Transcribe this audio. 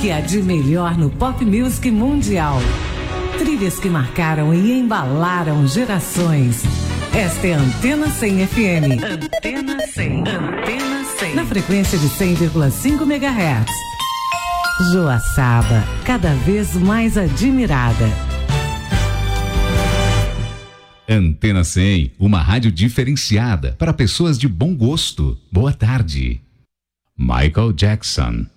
que há de melhor no pop music mundial. Trilhas que marcaram e embalaram gerações. Esta é a Antena 100 FM. Antena 100. Antena 100. Na frequência de 100,5 MHz. Joaçaba, cada vez mais admirada. Antena 100, uma rádio diferenciada para pessoas de bom gosto. Boa tarde. Michael Jackson.